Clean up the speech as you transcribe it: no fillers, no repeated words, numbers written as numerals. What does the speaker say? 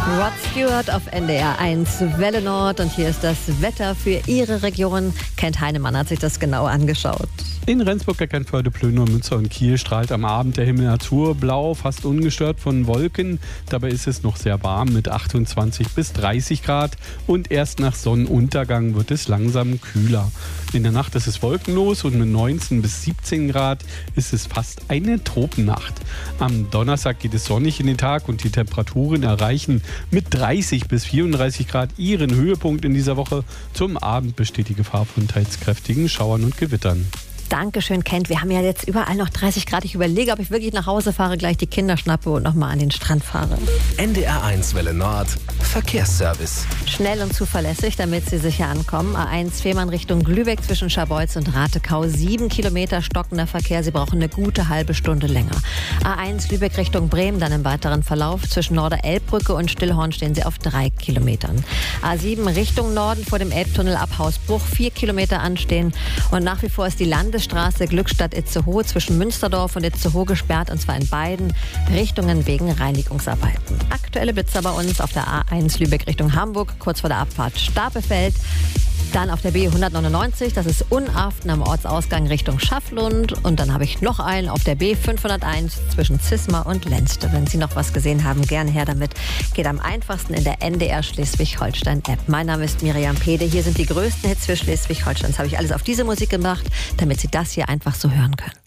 Rod Stewart auf NDR 1 Welle Nord und hier ist das Wetter für Ihre Region. Kent Heinemann hat sich das genau angeschaut. In Rendsburg, Eckernförde, Plönor, Münster und Kiel strahlt am Abend der Himmel azurblau, fast ungestört von Wolken. Dabei ist es noch sehr warm mit 28 bis 30 Grad und erst nach Sonnenuntergang wird es langsam kühler. In der Nacht ist es wolkenlos und mit 19 bis 17 Grad ist es fast eine Tropennacht. Am Donnerstag geht es sonnig in den Tag und die Temperaturen erreichen mit 30 bis 34 Grad ihren Höhepunkt in dieser Woche. Zum Abend besteht die Gefahr von teils kräftigen Schauern und Gewittern. Dankeschön, Kent. Wir haben ja jetzt überall noch 30 Grad. Ich überlege, ob ich wirklich nach Hause fahre, gleich die Kinder schnappe und nochmal an den Strand fahre. NDR 1 Welle Nord, Verkehrsservice. Schnell und zuverlässig, damit Sie sicher ankommen. A1 Fehmarn Richtung Lübeck zwischen Scharbeutz und Ratekau. 7 Kilometer stockender Verkehr. Sie brauchen eine gute halbe Stunde länger. A1 Lübeck Richtung Bremen, dann im weiteren Verlauf. Zwischen Norder-Elbbrücke und Stillhorn stehen Sie auf 3 Kilometern. A7 Richtung Norden vor dem Elbtunnel ab Hausbruch. 4 Kilometer anstehen. Und nach wie vor ist die Landesstraße Glückstadt-Itzehoe zwischen Münsterdorf und Itzehoe gesperrt, und zwar in beiden Richtungen wegen Reinigungsarbeiten. Aktuelle Blitzer bei uns auf der A1 Lübeck Richtung Hamburg, kurz vor der Abfahrt Stapelfeld. Dann auf der B 199, das ist Unaften am Ortsausgang Richtung Schafflund. Und dann habe ich noch einen auf der B 501 zwischen Zismar und Lenzte. Wenn Sie noch was gesehen haben, gerne her damit. Geht am einfachsten in der NDR Schleswig-Holstein-App. Mein Name ist Miriam Pede. Hier sind die größten Hits für Schleswig-Holstein. Das habe ich alles auf diese Musik gemacht, damit Sie das hier einfach so hören können.